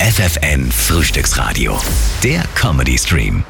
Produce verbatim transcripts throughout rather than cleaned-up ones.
F F N Frühstücksradio. Der Comedy Stream.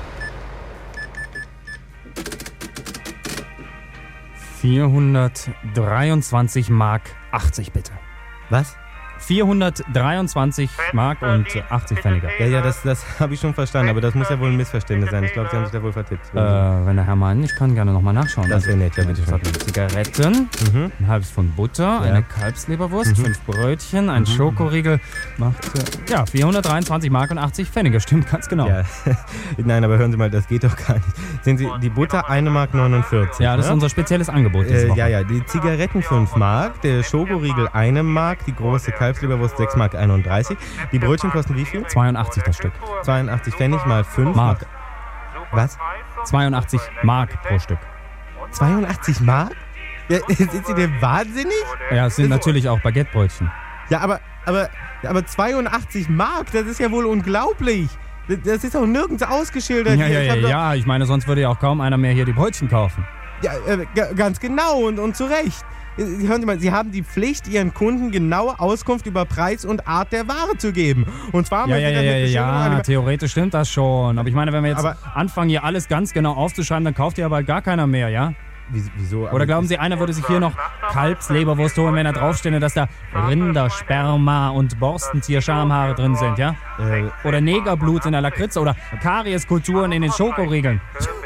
vierhundertdreiundzwanzig Mark achtzig bitte. Was? vierhundertdreiundzwanzig Mark und achtzig Pfennige. Ja, ja, das, das habe ich schon verstanden, aber das muss ja wohl ein Missverständnis sein. Ich glaube, Sie haben sich da wohl vertippt. Äh, wenn der Herr meint, ich kann gerne nochmal nachschauen. Das wäre nett, ja, bitte schön. Zigaretten, Mhm. ein halbes Pfund Butter, Ja. eine Kalbsleberwurst, Mhm. fünf Brötchen, ein Schokoriegel macht, äh, ja, vierhundertdreiundzwanzig Mark und achtzig Pfennige. Stimmt ganz genau. Ja. Nein, aber hören Sie mal, das geht doch gar nicht. Sehen Sie, die Butter eine Mark neunundvierzig. Ja, das ist ne? unser spezielles Angebot diese Äh, Woche. ja, ja, die Zigaretten fünf Mark, der Schokoriegel eine Mark, die große Kalbsleberwurst sechs Mark einunddreißig. Die Brötchen kosten wie viel? zweiundachtzig das Stück. zweiundachtzig Pfennig mal fünf Mark. Was? zweiundachtzig Mark pro Stück. zweiundachtzig Mark? Ja, sind Sie denn wahnsinnig? Ja, es sind natürlich auch Baguettebrötchen. Ja, aber, aber, aber zweiundachtzig Mark, das ist ja wohl unglaublich. Das ist auch nirgends ausgeschildert. Ja, ja, Ich ja, hab doch- ja, ich meine, sonst würde ja auch kaum einer mehr hier die Brötchen kaufen. Ja, äh, g- ganz genau und, und zu Recht. Äh, Hören Sie mal, Sie haben die Pflicht, Ihren Kunden genaue Auskunft über Preis und Art der Ware zu geben. Und zwar Ja, haben ja, Sie ja, dann ja, mit Beschreibung ja, eine- theoretisch stimmt das schon. Aber ich meine, wenn wir jetzt Aber- anfangen, hier alles ganz genau aufzuschreiben, dann kauft ihr aber gar keiner mehr, ja? Wieso? wieso? Oder glauben Sie, einer würde sich hier noch Kalbsleberwurst holen, wenn da draufstehen, dass da Rindersperma und Borstentierschamhaare drin sind, ja? Äh, Oder Negerblut in der Lakritze oder Karieskulturen in den Schokoriegeln.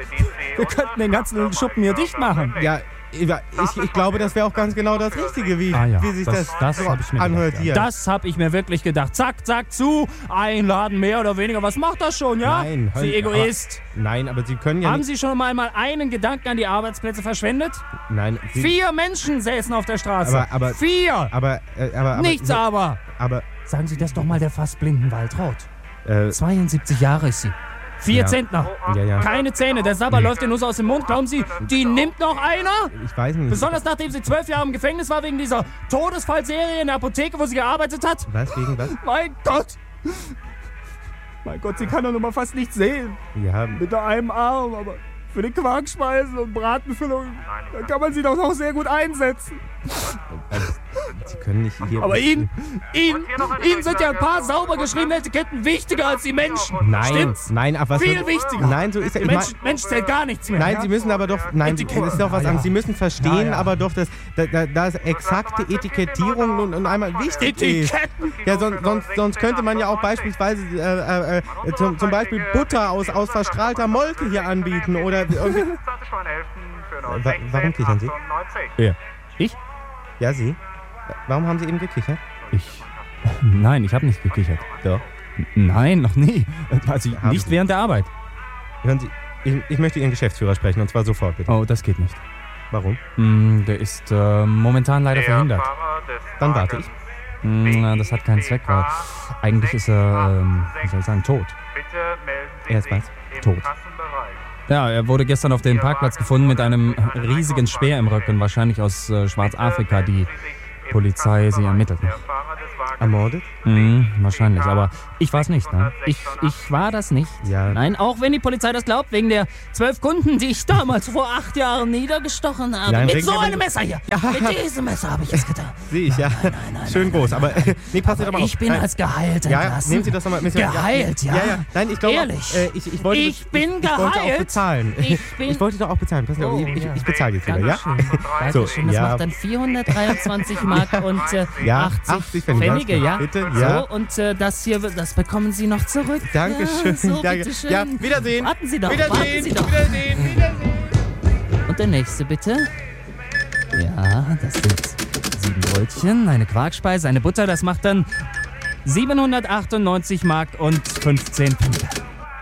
Wir könnten den ganzen Schuppen hier dicht machen. ja, ich, ich glaube, das wäre auch ganz genau das Richtige, wie, Ah ja, wie sich das- das, das so hab ich mir anhört gedacht, hier. Das habe ich mir wirklich gedacht. Zack, zack, zu. Einladen, mehr oder weniger. Was macht das schon, ja? Nein, Sie hören- Egoist. Nein, aber Sie können ja Haben nicht... Sie schon mal mal einen Gedanken an die Arbeitsplätze verschwendet? Nein, Sie, Vier Menschen säßen auf der Straße. Aber- aber- Vier. aber, äh, aber, aber... Nichts aber. Aber, Sagen Sie das doch mal der fast blinden Waltraud. äh, zweiundsiebzig Jahre ist sie. Vier Ja. Zentner. ja, ja, Keine Zähne. Der Sabber läuft ihr nur so aus dem Mund. Glauben Sie, die nimmt noch einer? ich weiß nicht. Besonders nachdem sie zwölf Jahre im Gefängnis war wegen dieser Todesfallserie in der Apotheke, wo sie gearbeitet hat. Was, wegen was? Mein Gott. Mein Gott, sie kann doch noch mal fast nichts sehen. Ja, Mit nur einem Arm, aber für die Quarkspeisen und Bratenfüllung, da kann man sie doch noch sehr gut einsetzen. also, Sie können nicht hier... Aber Ihnen, Ihnen, Ihnen sind ja ein paar sauber geschriebene Etiketten wichtiger als die Menschen. Nein, Stimmt's? nein, ach, was... Viel wichtiger. Nein, so ist ja... Der Ich mein, Mensch, Mensch zählt gar nichts mehr. nein, ja? Sie müssen aber doch... Nein, Etikett- das ist doch was Ja, anderes. ja. Sie müssen verstehen, Ja, ja. aber doch, dass da, da, da ist exakte Etikettierung und, und einmal wichtig ist. Etiketten. Ja, sonst, sonst, sonst könnte man ja auch beispielsweise äh, äh, äh, zum, zum Beispiel Butter aus, aus verstrahlter Molke hier anbieten oder irgendwie... Wa- warum kichern Sie? Ja. Ich? Ja, Sie? Warum haben Sie eben gekichert? Ich. Nein, ich habe nicht gekichert. Doch. Nein, noch nie. Also Haben nicht Sie. während der Arbeit. Hören Sie, ich, ich möchte Ihren Geschäftsführer sprechen und zwar sofort, bitte. Oh, das geht nicht. Warum? Mm, der ist äh, momentan leider verhindert. Dann warte ich. Mm, das hat keinen Zweck, weil eigentlich ist er, ähm, wie soll ich sagen, tot. Er ist was? Tot. Ja, er wurde gestern auf dem Parkplatz gefunden mit einem riesigen Speer im Rücken, wahrscheinlich aus äh, Schwarzafrika. Die Polizei, sie ermittelt noch. Ermordet? Mhm, wahrscheinlich, aber ich war es nicht, ne? Ich, ich war das nicht. Ja. Nein, auch wenn die Polizei das glaubt, wegen der zwölf Kunden, die ich damals vor acht Jahren niedergestochen habe. Nein, Mit wegen so der- einem Messer hier. Mit diesem Messer habe ich es getan. Sehe ich, ja. Schön groß, aber äh, nee, passen Sie doch mal auf. Ich bin Nein. als geheilt Ja, ja, entlassen. nehmen Sie das nochmal ein bisschen... Geheilt, ja. Ja, ja. Nein, ich glaube... Ehrlich. Äh, ich, ich, wollte, Ich bin ich, ich wollte auch geheilt. bezahlen. Ich bin- ich wollte doch auch bezahlen. Passen Sie auf, Oh, ich, ich, ja. ich bezahle jetzt wieder, ja? So, So, das ja. macht dann vierhundertdreiundzwanzig Mark und äh, Ja, achtzig, achtzig Pfennige, Pfennige, ganz ja? genau. Bitte, ja. So, und äh, das hier, das bekommen Sie noch zurück. Dankeschön. Ja, so, Danke. bitteschön. Ja, Wiedersehen. Warten Sie doch, Wiedersehen. warten Sie doch. Wiedersehen. Wiedersehen. Und der nächste bitte. Ja, das sind sieben Brötchen, eine Quarkspeise, eine Butter. Das macht dann siebenhundertachtundneunzig Mark und fünfzehn Pfennige.